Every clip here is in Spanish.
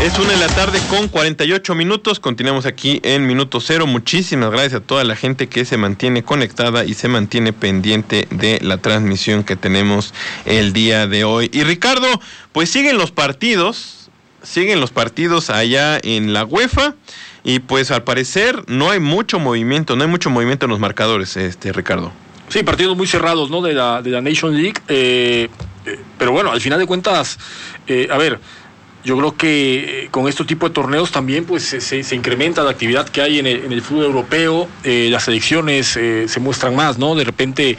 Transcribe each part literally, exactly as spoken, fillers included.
Es una de la tarde con cuarenta y ocho minutos, continuamos aquí en Minuto Cero. Muchísimas gracias a toda la gente que se mantiene conectada y se mantiene pendiente de la transmisión que tenemos el día de hoy. Y Ricardo, pues siguen los partidos, siguen los partidos allá en la UEFA y pues al parecer no hay mucho movimiento, no hay mucho movimiento en los marcadores, este Ricardo. Sí, partidos muy cerrados, ¿no? De la, de la Nation League, eh, eh, pero bueno, al final de cuentas, eh, a ver... Yo creo que con este tipo de torneos también pues se, se incrementa la actividad que hay en el, en el fútbol europeo, eh, las selecciones eh, se muestran más, ¿no? De repente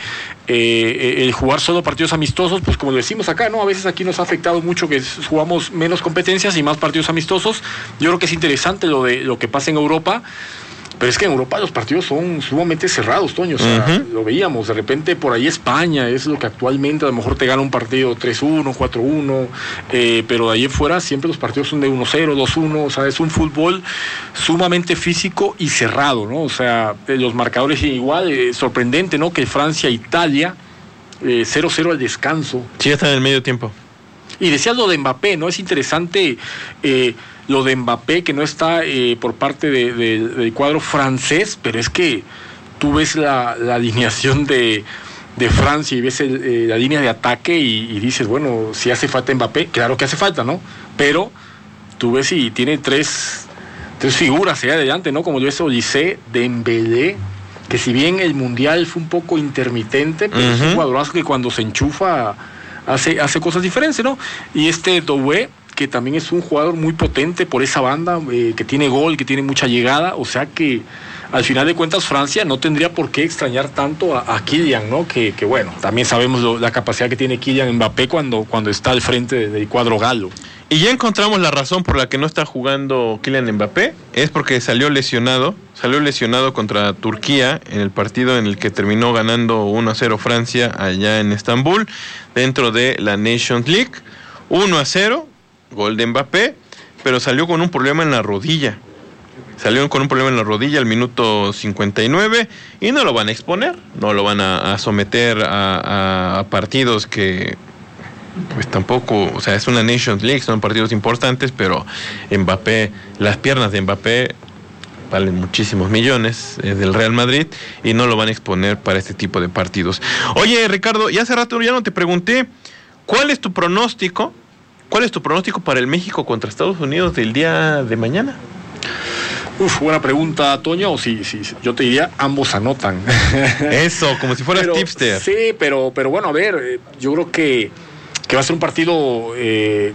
eh, el jugar solo partidos amistosos, pues como lo decimos acá, ¿no? A veces aquí nos ha afectado mucho que jugamos menos competencias y más partidos amistosos. Yo creo que es interesante lo de lo que pasa en Europa. Pero es que en Europa los partidos son sumamente cerrados, Toño, o sea, uh-huh. lo veíamos, de repente por ahí España es lo que actualmente a lo mejor te gana un partido tres uno, cuatro uno, eh, pero de ahí en fuera siempre los partidos son de uno cero, dos uno, o sea, es un fútbol sumamente físico y cerrado, ¿no? O sea, los marcadores igual, eh, sorprendente, ¿no? Que Francia, Italia, eh, cero cero al descanso. Sí, está en el medio tiempo. Y decías lo de Mbappé, ¿no? Es interesante... Eh, lo de Mbappé, que no está eh, por parte de, de, del cuadro francés, pero es que tú ves la, la alineación de, de Francia y ves el, eh, la línea de ataque y, y dices, bueno, si hace falta Mbappé, claro que hace falta, ¿no? Pero tú ves y tiene tres, tres figuras allá adelante, ¿no? Como lo es Olise, Dembélé, que si bien el Mundial fue un poco intermitente, pero uh-huh. es un jugadorazo que cuando se enchufa hace, hace cosas diferentes, ¿no? Y este Doué, que también es un jugador muy potente por esa banda, eh, que tiene gol, que tiene mucha llegada, o sea que al final de cuentas Francia no tendría por qué extrañar tanto a, a Kylian, ¿no? Que, que bueno, también sabemos lo, la capacidad que tiene Kylian Mbappé cuando, cuando está al frente de, del cuadro galo. Y ya encontramos la razón por la que no está jugando Kylian Mbappé, es porque salió lesionado, salió lesionado contra Turquía en el partido en el que terminó ganando uno a cero Francia allá en Estambul, dentro de la Nations League, uno a cero, gol de Mbappé, pero salió con un problema en la rodilla. Salió con un problema en la rodilla al minuto cincuenta y nueve y no lo van a exponer, no lo van a, a someter a, a, a partidos que pues tampoco, o sea, es una Nations League, son partidos importantes, pero Mbappé, las piernas de Mbappé valen muchísimos millones, es del Real Madrid y no lo van a exponer para este tipo de partidos. Oye, Ricardo, ya hace rato ya no te pregunté, ¿cuál es tu pronóstico? ¿Cuál es tu pronóstico para el México contra Estados Unidos del día de mañana? Uf, buena pregunta, Toño. Sí, sí, sí, yo te diría, ambos anotan. Eso, como si fueras pero, tipster. Sí, pero, pero bueno, a ver, yo creo que, que va a ser un partido eh,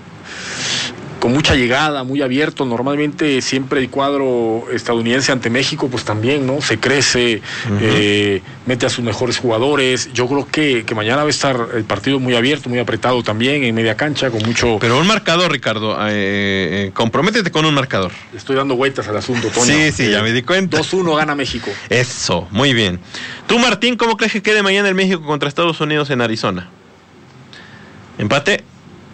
con mucha llegada, muy abierto. Normalmente siempre el cuadro estadounidense ante México, pues también, ¿no? Se crece, uh-huh. eh, mete a sus mejores jugadores. Yo creo que, que mañana va a estar el partido muy abierto, muy apretado también, en media cancha, con mucho... Pero un marcador, Ricardo, eh, eh, comprométete con un marcador. Le estoy dando vueltas al asunto, Toño. Sí, sí, eh, ya me di cuenta. dos uno gana México. Eso, muy bien. Tú, Martín, ¿cómo crees que quede mañana el México contra Estados Unidos en Arizona? ¿Empate?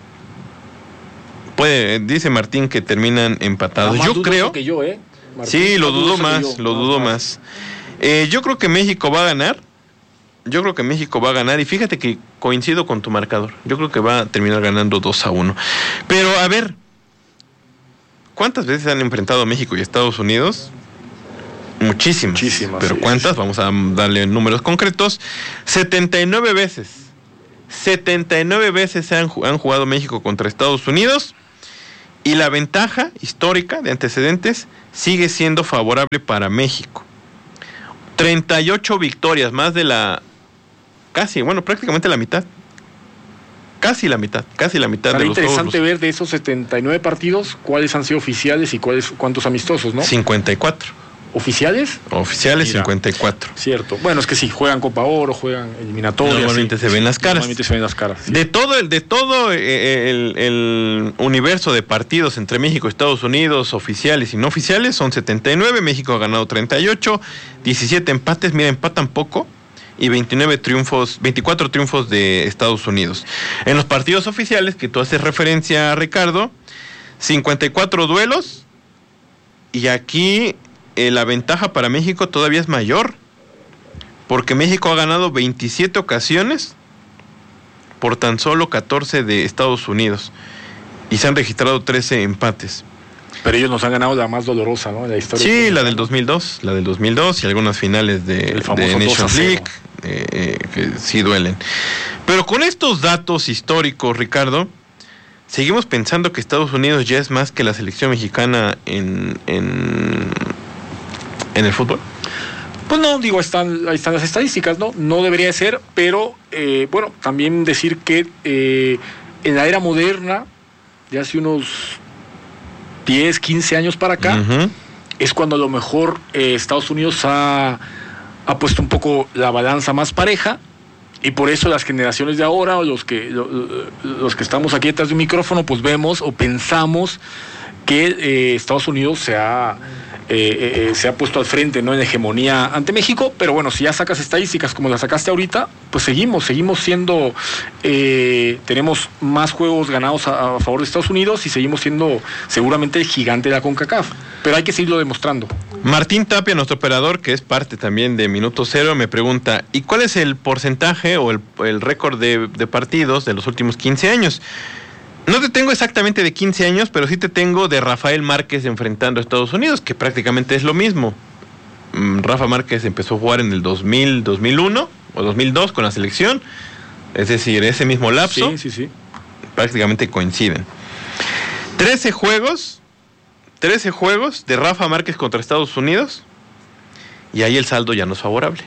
Puede, dice Martín que terminan empatados. Yo creo que yo, ¿eh? Martín, sí, lo dudo más, lo dudo más. Eh, yo creo que México va a ganar. Yo creo que México va a ganar. Y fíjate que coincido con tu marcador. Yo creo que va a terminar ganando dos a uno. Pero a ver, ¿cuántas veces han enfrentado México y Estados Unidos? Muchísimas. Muchísimas. Pero sí, ¿cuántas? Sí. Vamos a darle números concretos. setenta y nueve veces. setenta y nueve veces han, han jugado México contra Estados Unidos. Y la ventaja histórica de antecedentes sigue siendo favorable para México. treinta y ocho victorias, más de la... Casi, bueno, prácticamente la mitad. Casi la mitad, casi la mitad. Será de los interesante los... ver de esos setenta y nueve partidos cuáles han sido oficiales y cuáles cuántos amistosos, ¿no? cincuenta y cuatro. ¿Oficiales? Oficiales, mira, cincuenta y cuatro. Cierto. Bueno, es que sí, juegan Copa Oro, juegan eliminatorias. Normalmente sí, se ven las caras. Normalmente se ven las caras. Sí. De todo el, de todo el, el universo de partidos entre México y Estados Unidos, oficiales y no oficiales, son setenta y nueve. México ha ganado treinta y ocho, diecisiete empates, mira, empatan poco, y veintinueve triunfos, veinticuatro triunfos de Estados Unidos. En los partidos oficiales, que tú haces referencia, Ricardo, cincuenta y cuatro duelos, y aquí... Eh, la ventaja para México todavía es mayor, porque México ha ganado veintisiete ocasiones por tan solo catorce de Estados Unidos y se han registrado trece empates. Pero ellos nos han ganado la más dolorosa, ¿no? En la historia. Sí, la del dos mil dos, la del dos mil dos y algunas finales de, de Nations League, eh, que sí duelen. Pero con estos datos históricos, Ricardo, seguimos pensando que Estados Unidos ya es más que la selección mexicana en, en, en el fútbol. Pues no, digo, están, ahí están las estadísticas, ¿no? No debería ser, pero eh, bueno, también decir que eh, en la era moderna, de hace unos diez, quince años para acá, uh-huh. es cuando a lo mejor eh, Estados Unidos ha, ha puesto un poco la balanza más pareja, y por eso las generaciones de ahora, o los que, lo, los que estamos aquí detrás de un micrófono, pues vemos o pensamos que eh, Estados Unidos se ha... Eh, eh, se ha puesto al frente, ¿no?, en hegemonía ante México, pero bueno, si ya sacas estadísticas como las sacaste ahorita, pues seguimos, seguimos siendo, eh, tenemos más juegos ganados a, a favor de Estados Unidos y seguimos siendo seguramente el gigante de la CONCACAF, pero hay que seguirlo demostrando. Martín Tapia, nuestro operador, que es parte también de Minuto Cero, me pregunta, ¿y cuál es el porcentaje o el, el récord de, de partidos de los últimos quince años? No te tengo exactamente de quince años, pero sí te tengo de Rafael Márquez enfrentando a Estados Unidos, que prácticamente es lo mismo. Rafa Márquez empezó a jugar en el dos mil, dos mil uno o dos mil dos con la selección, es decir, ese mismo lapso, sí, sí, sí. prácticamente coinciden. trece juegos, trece juegos de Rafa Márquez contra Estados Unidos, y ahí el saldo ya no es favorable.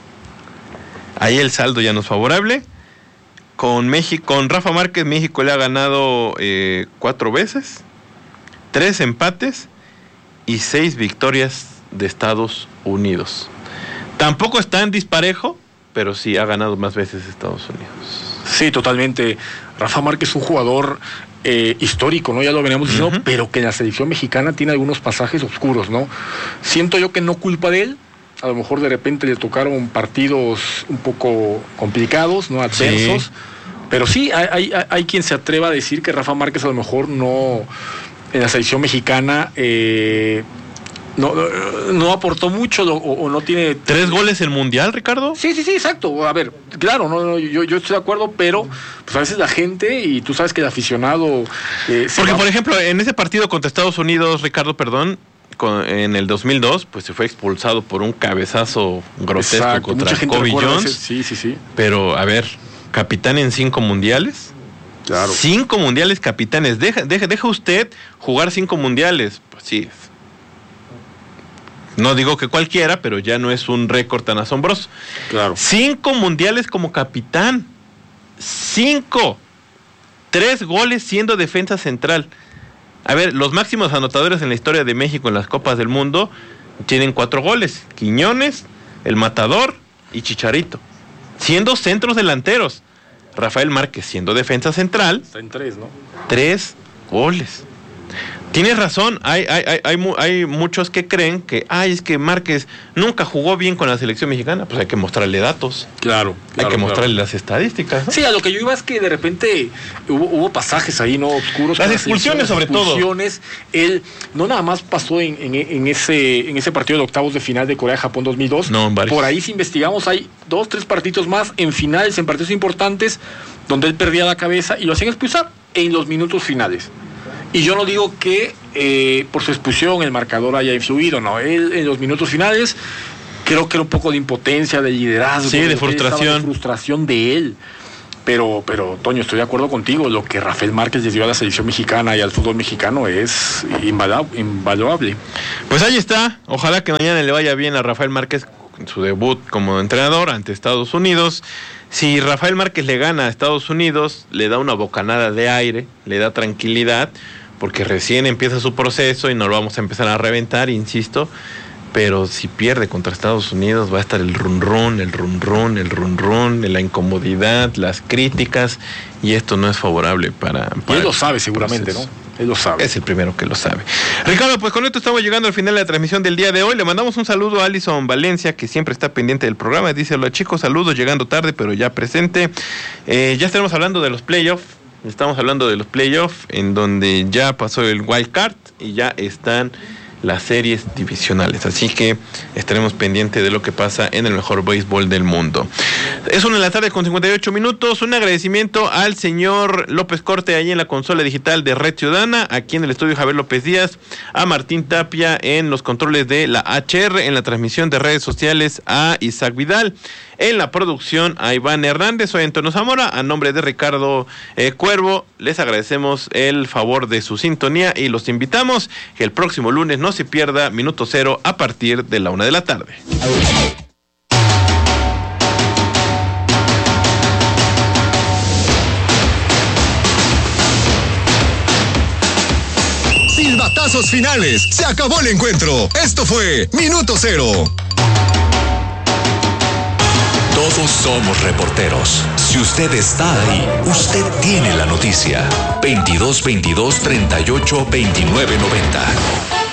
Ahí el saldo ya no es favorable. Con México, con Rafa Márquez, México le ha ganado eh, cuatro veces, tres empates y seis victorias de Estados Unidos. Tampoco está en disparejo, pero sí ha ganado más veces Estados Unidos. Sí, totalmente. Rafa Márquez es un jugador eh, histórico, ¿no? Ya lo veníamos diciendo, uh-huh. pero que en la selección mexicana tiene algunos pasajes oscuros, ¿no? Siento yo que no culpa de él. A lo mejor de repente le tocaron partidos un poco complicados, ¿no? Adversos. Sí. Pero sí, hay, hay, hay quien se atreva a decir que Rafa Márquez a lo mejor no, en la selección mexicana, eh, no, no aportó mucho o, o no tiene... ¿Tres goles en Mundial, Ricardo? Sí, sí, sí, exacto. A ver, claro, no, no, yo, yo estoy de acuerdo, pero pues a veces la gente, y tú sabes que el aficionado... Eh, Porque, va... por ejemplo, en ese partido contra Estados Unidos, Ricardo, perdón... en el dos mil dos, pues se fue expulsado por un cabezazo grotesco. Exacto, contra Kobe Jones. Ese, sí, sí, sí. Pero, a ver, capitán en cinco mundiales. Claro. Cinco mundiales capitanes. Deja, deja, deja usted jugar cinco mundiales. Pues sí. No digo que cualquiera, pero ya no es un récord tan asombroso. Claro. Cinco mundiales como capitán. Cinco. Tres goles siendo defensa central. A ver, los máximos anotadores en la historia de México en las Copas del Mundo tienen cuatro goles. Quiñones, El Matador y Chicharito. Siendo centros delanteros. Rafael Márquez siendo defensa central. Está en tres, ¿no? Tres goles. Tienes razón, hay, hay, hay, hay, hay muchos que creen que, ay, es que Márquez nunca jugó bien con la selección mexicana. Pues hay que mostrarle datos. Claro. Hay claro, que mostrarle claro. las estadísticas, ¿no? Sí, a lo que yo iba es que de repente hubo, hubo pasajes ahí, ¿no? Oscuros. Las expulsiones, sobre todo. Las expulsiones. Él no nada más pasó en, en, en, ese, en ese partido de octavos de final de Corea-Japón dos mil dos. No, en varios. Por ahí, si investigamos, hay dos, tres partidos más en finales, en partidos importantes, donde él perdía la cabeza y lo hacían expulsar en los minutos finales. Y yo no digo que eh, por su expulsión el marcador haya influido, no. Él en los minutos finales creo que era un poco de impotencia, de liderazgo. Sí, de, de frustración. De frustración de él. Pero, pero, Toño, estoy de acuerdo contigo. Lo que Rafael Márquez les dio a la selección mexicana y al fútbol mexicano es invaluable. Pues ahí está. Ojalá que mañana le vaya bien a Rafael Márquez en su debut como entrenador ante Estados Unidos. Si Rafael Márquez le gana a Estados Unidos, le da una bocanada de aire, le da tranquilidad, porque recién empieza su proceso y nos lo vamos a empezar a reventar, insisto. Pero si pierde contra Estados Unidos va a estar el run run, el run run, el run run, la incomodidad, las críticas, y esto no es favorable para... para y él lo sabe seguramente, ¿no? Él lo sabe. Es el primero que lo sabe. Ricardo, pues con esto estamos llegando al final de la transmisión del día de hoy. Le mandamos un saludo a Alison Valencia, que siempre está pendiente del programa. Dice, hola chicos, saludos, llegando tarde, pero ya presente. Eh, ya estaremos hablando de los playoffs. Estamos hablando de los playoffs, en donde ya pasó el wild card y ya están las series divisionales. Así que estaremos pendientes de lo que pasa en el mejor béisbol del mundo. Es una de la tarde con cincuenta y ocho minutos. Un agradecimiento al señor López Corte ahí en la consola digital de Red Ciudadana, aquí en el estudio Javier López Díaz, a Martín Tapia en los controles de la H R, en la transmisión de redes sociales a Isaac Vidal, en la producción a Iván Hernández. Soy Antonio Zamora, a nombre de Ricardo eh, Cuervo, les agradecemos el favor de su sintonía y los invitamos que el próximo lunes no se pierda Minuto Cero a partir de la una de la tarde. Silbatazos finales, se acabó el encuentro. Esto fue Minuto Cero. Todos somos reporteros. Si usted está ahí, usted tiene la noticia. veintidós veintidós treinta y ocho veintinueve noventa.